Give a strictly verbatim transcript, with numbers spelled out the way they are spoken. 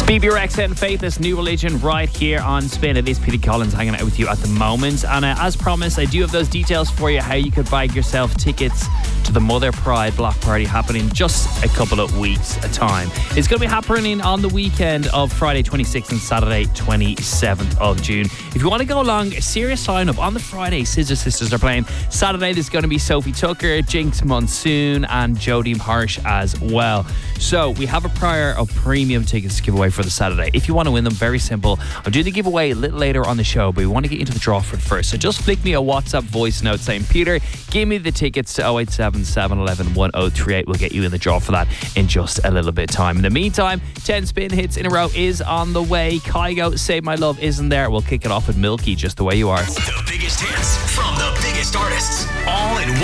Phoebe Rex and Faithless, New Religion, right here on Spin. It is Peter Collins hanging out with you at the moment. And uh, as promised, I do have those details for you, how you could buy yourself tickets to the Mother Pride Block Party happening just a couple of weeks' time. It's going to be happening on the weekend of Friday twenty-sixth and Saturday twenty-seventh of June. If you want to go along, a serious sign up. On the Friday, Scissor Sisters are playing. Saturday, there's going to be Sophie Tucker, Jinx Monsoon, and Jodie Harsh as well. So we have a pair of premium tickets to give away for the Saturday. If you want to win them, very simple. I'm doing the giveaway a little later on the show, but we want to get into the draw for it first. So just flick me a WhatsApp voice note saying, Peter, give me the tickets to oh eight seven, seven one one, one oh three eight. We'll get you in the draw for that in just a little bit of time. In the meantime, ten spin hits in a row is on the way. Kygo, Save My Love isn't there. We'll kick it off with Milky, Just the Way You Are. The biggest hits from the biggest artists, all in